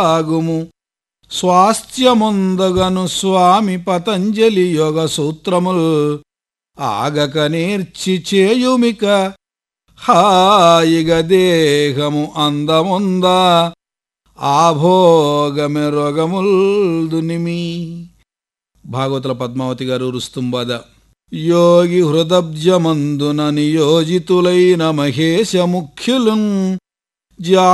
ఆగుము స్వాస్థ్యముందగను స్వామి పతంజలి యోగ సూత్రముల్ ఆగక నేర్చి చేయుమిక హాయిగ దేహము అందముందా ఆభోగమెరొగముల్ దునిమి. భాగవతుల పద్మావతి గారు రుస్తుంబాద. యోగి హృదబ్జమందున నియోజితులైన మహేశ ముఖ్యులున్